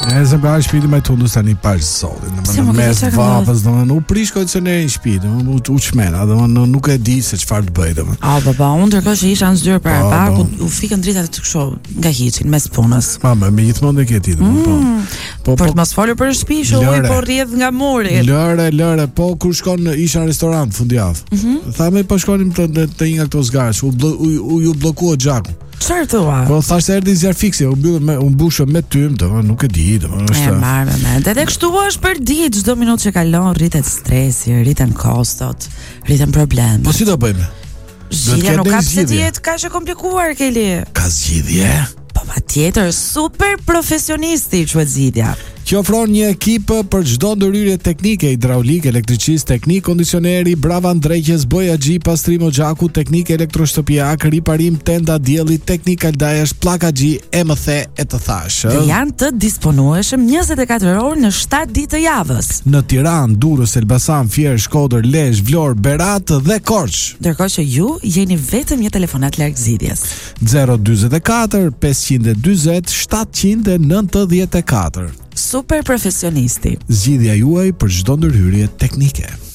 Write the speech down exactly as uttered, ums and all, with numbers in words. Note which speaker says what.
Speaker 1: E zemra shpiti më tundus tani pa zotin. Domethënë mes vapës, domethënë u prish kondicioneri në shtëpi, domethënë u çmena, domethënë nuk e di se çfarë të bëj domethënë.
Speaker 2: Ah, baba, unë ndërkohë që isha në zyrë për arpak, u fikën dritat të kështu nga hiçin mes punës.
Speaker 1: Mama, me gjithmonë e ke ti domethënë.
Speaker 2: Po, po. Për të mos folur për shtëpi, shoh po rrjedh nga muri.
Speaker 1: Lëre, lëre, po kur shkon isha në restorant fundjavë. Tha më po shkonim të të një nga këto zgarë, u ju bllokua xhaku.
Speaker 2: Çfarë thua?
Speaker 1: Po thashë erdhi zjarr fiksi, u mbyll me u mbushëm me tym, domethënë nuk e di, domethënë
Speaker 2: është. E marr me mend. Edhe kështu është për ditë, çdo minutë që kalon rritet stresi, rriten kostot, rriten problemet.
Speaker 1: Po si do bëjmë?
Speaker 2: Zgjidhja nuk ka pse të jetë kaq e komplikuar, Keli.
Speaker 1: Ka zgjidhje?
Speaker 2: Po patjetër, super profesionisti quhet zgjidhja.
Speaker 1: Që ofron një ekip për çdo ndërhyrje teknike, hidraulik, elektricist, teknik, kondicioneri, brava ndreqës, bojaxhi, pastrim xhaku, teknik elektroshtëpiak, riparim tenda dielli, teknik kaldajesh, pllakaxhi, e më the e të thash.
Speaker 2: Dhe janë të disponueshëm njëzet e katër orë në shtatë ditë të javës.
Speaker 1: Në Tiranë, Durrës, Elbasan, Fier, Shkodër, Lezhë, Vlorë, Berat dhe Korçë.
Speaker 2: Ndërkohë që ju jeni vetëm një telefonat larg zgjidhjes.
Speaker 1: zero dy katër pesëndyzet shtatëqind e nëntëdhjetë e katër.
Speaker 2: Super profesionisti.
Speaker 1: Zgjidhja juaj për çdo ndërhyrje teknike.